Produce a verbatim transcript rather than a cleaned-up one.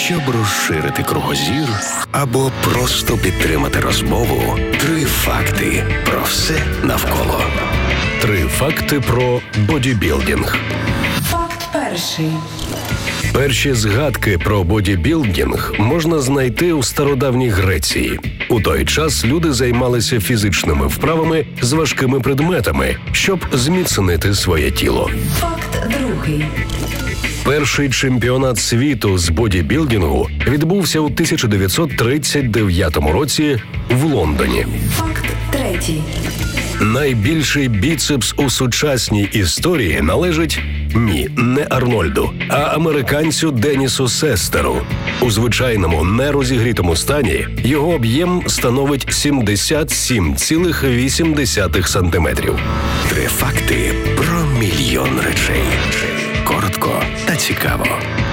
Щоб розширити кругозір або просто підтримати розмову, три факти про все навколо. Три факти про бодібілдинг. Факт перший. Перші згадки про бодібілдинг можна знайти у стародавній Греції. У той час люди займалися фізичними вправами з важкими предметами, щоб зміцнити своє тіло. Факт другий. Перший чемпіонат світу з бодібілдингу відбувся у тисяча дев'ятсот тридцять дев'ятому році в Лондоні. Факт третій. Найбільший біцепс у сучасній історії належить ні, не Арнольду, а американцю Денісу Сестеру. У звичайному нерозігрітому стані його об'єм становить сімдесят сім цілих вісім десятих сантиметрів. Три факти про мільйон речей. Коротко та цікаво.